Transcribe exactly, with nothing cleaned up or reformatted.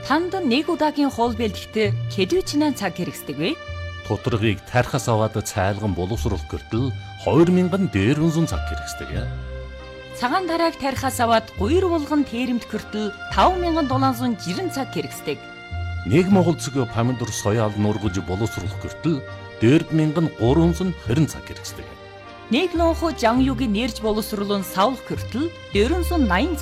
Танд нэг удаагийн хоол бэлтгэхдээ хэдвэчнээ цаг хэрэгсдэг вэ? Тутаргыг тархас аваад цайлган боловсруулах гэртэл хоёр мянган дээрвэнзэн цаг хэрэгсдэг. Цагаан тарааг тархас аваад гуйр булган тэрэмт гэртэл таван мянган долоон зуун жирэн цаг хэрэгсдэг. Нэг моголцог помидор соёал нургаж боловсруулах гэртэл дөрв мянган гуравзан хорин цаг хэрэгсдэг. Нэг лонхо жан югийн нэрж боловсруулан савлах гэртэл дөрвөн зуун наян